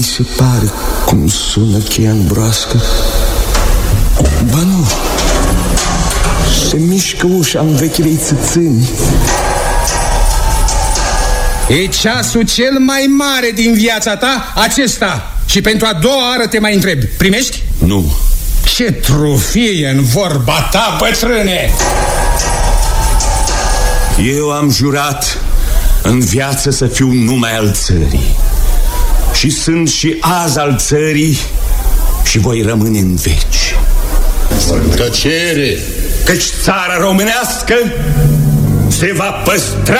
Se pare cum sună cheia în broască. Ba nu, se mișcă ușa în vechilei țâțâni. E ceasul cel mai mare din viața ta, acesta. Și pentru a doua oară te mai întreb, primești? Nu. Ce trufie în vorba ta, bătrâne! Eu am jurat în viață să fiu numai al țării. Și sunt și azi al țării și voi rămâne în veci. Tăcere! Căci țara românească se va păstra